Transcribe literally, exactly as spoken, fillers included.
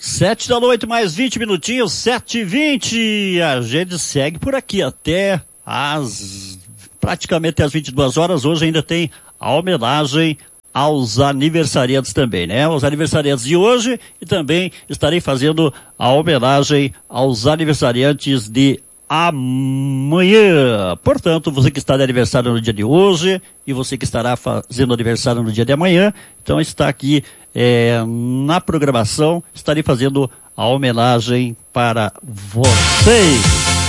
Sete da noite, mais vinte minutinhos, sete e vinte. A gente segue por aqui até as, praticamente às vinte e duas horas. Hoje ainda tem a homenagem aos aniversariantes também, né? Os aniversariantes de hoje, e também estarei fazendo a homenagem aos aniversariantes de amanhã. Portanto, você que está de aniversário no dia de hoje e você que estará fazendo aniversário no dia de amanhã, então está aqui é, na programação, estarei fazendo a homenagem para vocês.